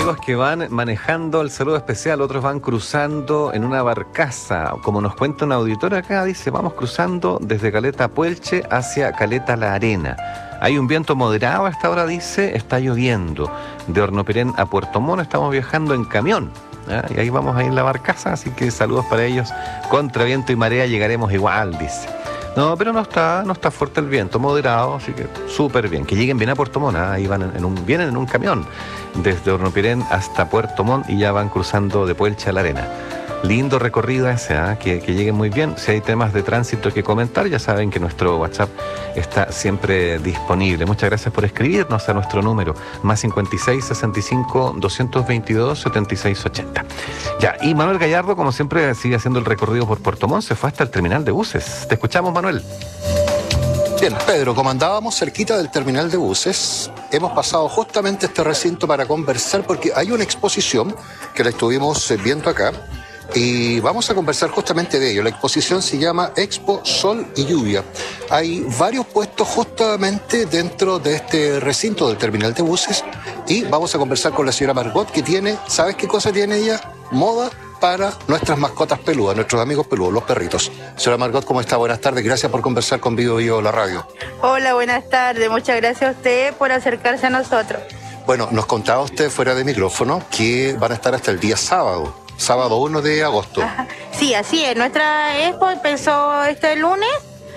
amigos que van manejando el saludo especial, otros van cruzando en una barcaza. Como nos cuenta un auditor acá, dice, vamos cruzando desde Caleta Puelche hacia Caleta La Arena. Hay un viento moderado a esta hora, dice, está lloviendo. De Hornoperén a Puerto Montt estamos viajando en camión. Y ahí vamos a ir en la barcaza, así que saludos para ellos. Contra viento y marea llegaremos igual, dice. No, pero no está fuerte el viento, moderado, así que súper bien. Que lleguen bien a Puerto Montt, ahí vienen en un camión desde Hornoperén hasta Puerto Montt y ya van cruzando de Puelche a La Arena. Lindo recorrido ese, que lleguen muy bien. Si hay temas de tránsito que comentar, ya saben que nuestro WhatsApp está siempre disponible. Muchas gracias por escribirnos a nuestro número, más 56 65 222 76 80. Ya, y Manuel Gallardo, como siempre, sigue haciendo el recorrido por Puerto Montt, se fue hasta el terminal de buses. Te escuchamos, Manuel. Bien, Pedro, como andábamos cerquita del terminal de buses, hemos pasado justamente este recinto para conversar porque hay una exposición que la estuvimos viendo acá. Y vamos a conversar justamente de ello. La exposición se llama Expo Sol y Lluvia. Hay varios puestos justamente dentro de este recinto del terminal de buses y vamos a conversar con la señora Margot, que tiene, ¿sabes qué cosa tiene ella? Moda para nuestras mascotas peludas, nuestros amigos peludos, los perritos. Señora Margot, ¿cómo está? Buenas tardes, gracias por conversar con Bio la radio. Hola, buenas tardes, muchas gracias a usted por acercarse a nosotros. Bueno, nos contaba usted fuera de micrófono que van a estar hasta el día sábado 1 de agosto. Ajá. Sí, así es. Nuestra expo empezó este lunes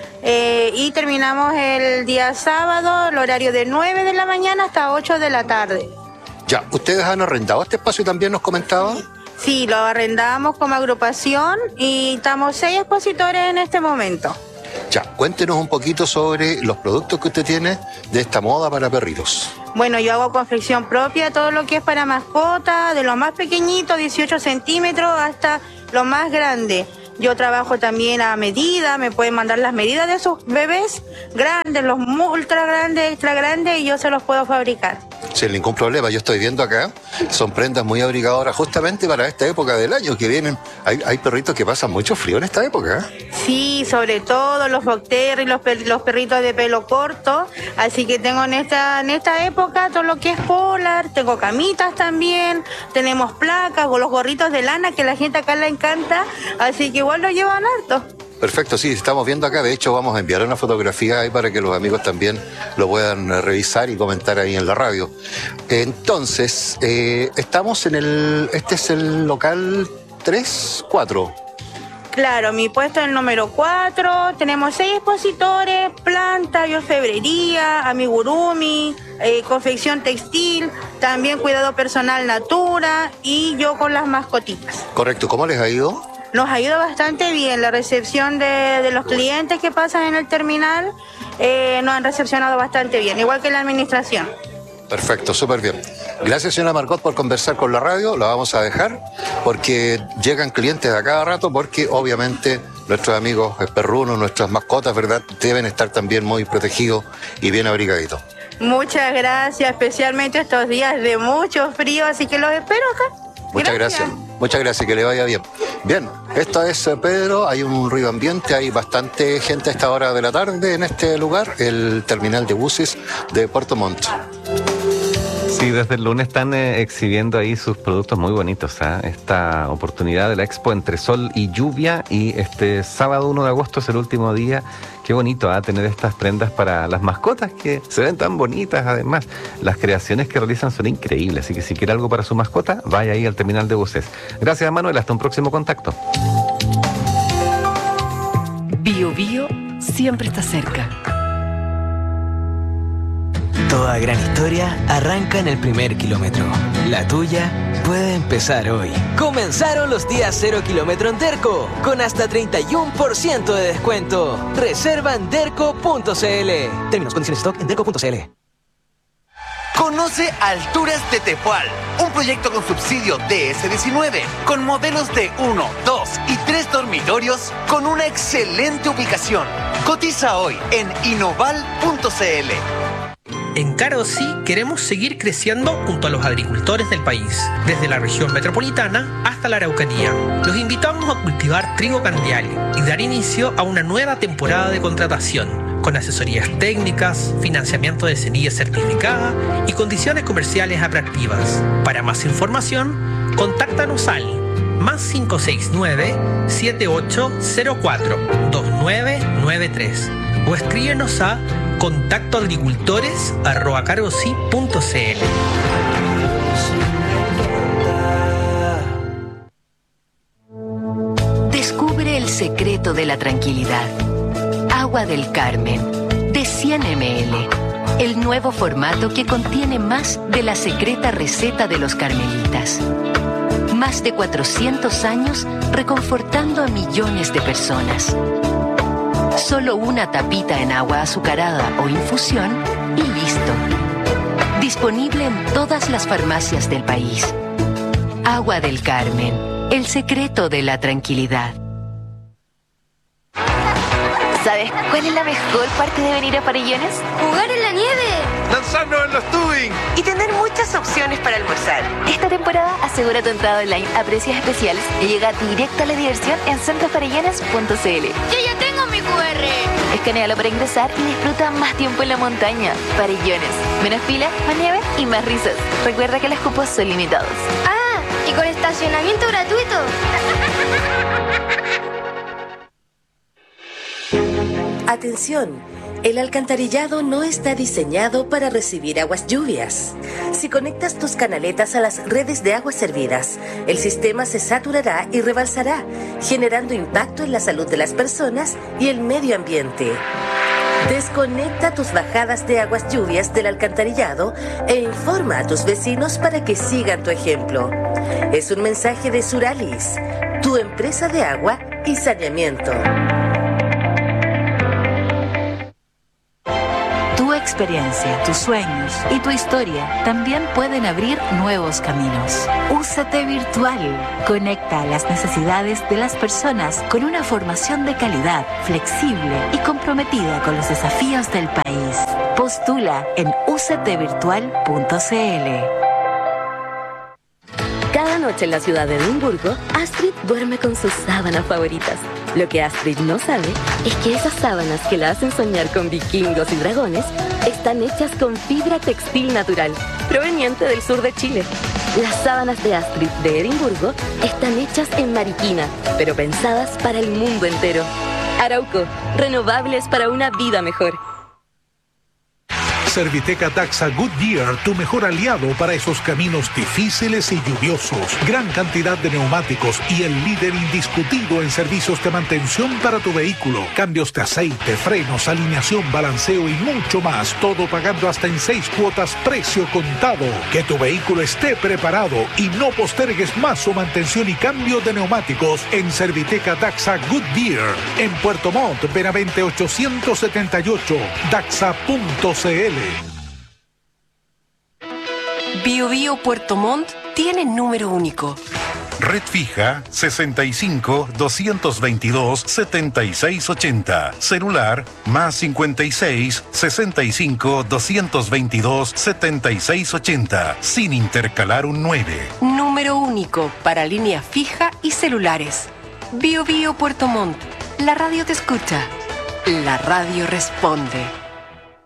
y terminamos el día sábado, el horario de 9 de la mañana hasta 8 de la tarde. Ya, ¿ustedes han arrendado este espacio también, nos comentaba? Sí, lo arrendamos como agrupación y estamos 6 expositores en este momento. Ya, cuéntenos un poquito sobre los productos que usted tiene de esta moda para perritos. Bueno, yo hago confección propia, todo lo que es para mascotas, de lo más pequeñito, 18 centímetros, hasta lo más grande. Yo trabajo también a medida, me pueden mandar las medidas de sus bebés grandes, los ultra grandes, extra grandes, y yo se los puedo fabricar. Sin ningún problema, yo estoy viendo acá, son prendas muy abrigadoras justamente para esta época del año que vienen. Hay perritos que pasan mucho frío en esta época. Sí, sobre todo los Foxterry, los perritos de pelo corto, así que tengo en esta época todo lo que es polar, tengo camitas también, tenemos placas o los gorritos de lana que a la gente acá le encanta, así que igual lo llevan harto. Perfecto, sí, estamos viendo acá, de hecho vamos a enviar una fotografía ahí para que los amigos también lo puedan revisar y comentar ahí en la radio. Entonces, estamos este es el local 3, 4. Claro, mi puesto es el número 4, tenemos 6 expositores, planta, biofebrería, amigurumi, confección textil, también cuidado personal natura y yo con las mascotitas. Correcto, ¿cómo les ha ido? Nos ayuda bastante bien la recepción de los clientes que pasan en el terminal, nos han recepcionado bastante bien, igual que la administración. Perfecto, súper bien. Gracias, señora Margot, por conversar con la radio. La vamos a dejar porque llegan clientes a cada rato porque obviamente nuestros amigos perrunos, nuestras mascotas, ¿verdad?, deben estar también muy protegidos y bien abrigaditos. Muchas gracias, especialmente estos días de mucho frío, así que los espero acá. Muchas gracias. Muchas gracias, que le vaya bien. Bien, esto es Pedro, hay un ruido ambiente, hay bastante gente a esta hora de la tarde en este lugar, el terminal de buses de Puerto Montt. Sí, desde el lunes están exhibiendo ahí sus productos muy bonitos. Esta oportunidad de la expo entre sol y lluvia, y este sábado 1 de agosto es el último día. Qué bonito tener estas prendas para las mascotas que se ven tan bonitas. Además, las creaciones que realizan son increíbles, así que si quiere algo para su mascota, vaya ahí al terminal de buses. Gracias, Manuel, hasta un próximo contacto. Bio Bio siempre está cerca. Toda gran historia arranca en el primer kilómetro. La tuya puede empezar hoy. Comenzaron los días 0 kilómetro en Derco, con hasta 31% de descuento. Reserva en derco.cl. Términos, condiciones, stock en derco.cl. Conoce Alturas de Tepual, un proyecto con subsidio DS-19, con modelos de 1, 2 y 3 dormitorios, con una excelente ubicación. Cotiza hoy en inoval.cl. En Carosí queremos seguir creciendo junto a los agricultores del país, desde la región metropolitana hasta la Araucanía. Los invitamos a cultivar trigo candial y dar inicio a una nueva temporada de contratación, con asesorías técnicas, financiamiento de semillas certificada y condiciones comerciales atractivas. Para más información, contáctanos al más 569-7804-2993 o escríbenos a contactoagricultores@cargosi.cl. Descubre el secreto de la tranquilidad. Agua del Carmen, de 100 ml. El nuevo formato que contiene más de la secreta receta de los carmelitas. Más de 400 años reconfortando a millones de personas. Solo una tapita en agua azucarada o infusión y listo. Disponible en todas las farmacias del país. Agua del Carmen, el secreto de la tranquilidad. ¿Sabes cuál es la mejor parte de venir a Farellones? ¡Jugar en la nieve! ¡Lanzarnos en los tubing! Y tener muchas opciones para almorzar. Esta temporada asegura tu entrada online a precios especiales y llega directo a la diversión en centrofarellones.cl. ¡Yo ya tengo mi QR! Escanéalo para ingresar y disfruta más tiempo en la montaña. Farellones. Menos fila, más nieve y más risas. Recuerda que los cupos son limitados. ¡Ah! ¡Y con estacionamiento gratuito! Atención, el alcantarillado no está diseñado para recibir aguas lluvias. Si conectas tus canaletas a las redes de aguas servidas, el sistema se saturará y rebalsará, generando impacto en la salud de las personas y el medio ambiente. Desconecta tus bajadas de aguas lluvias del alcantarillado e informa a tus vecinos para que sigan tu ejemplo. Es un mensaje de Suralis, tu empresa de agua y saneamiento. Tu experiencia, tus sueños y tu historia también pueden abrir nuevos caminos. UCT Virtual conecta a las necesidades de las personas con una formación de calidad, flexible y comprometida con los desafíos del país. Postula en uctvirtual.cl. Cada noche en la ciudad de Edimburgo, Astrid duerme con sus sábanas favoritas. Lo que Astrid no sabe es que esas sábanas que la hacen soñar con vikingos y dragones están hechas con fibra textil natural, proveniente del sur de Chile. Las sábanas de Astrid de Edimburgo están hechas en Mariquina, pero pensadas para el mundo entero. Arauco, renovables para una vida mejor. Serviteca Taxa Goodyear, tu mejor aliado para esos caminos difíciles y lluviosos. Gran cantidad de neumáticos y el líder indiscutido en servicios de mantención para tu vehículo. Cambios de aceite, frenos, alineación, balanceo y mucho más. Todo pagando hasta en 6 cuotas, precio contado. Que tu vehículo esté preparado y no postergues más su mantención y cambio de neumáticos en Serviteca Taxa Goodyear. En Puerto Montt, Benavente 878, daxa.cl. Bio Bio Puerto Montt tiene número único. Red fija 65 222 7680. Celular más 56 65 222 7680. Sin intercalar un 9. Número único para línea fija y celulares. Bio Bio Puerto Montt. La radio te escucha. La radio responde.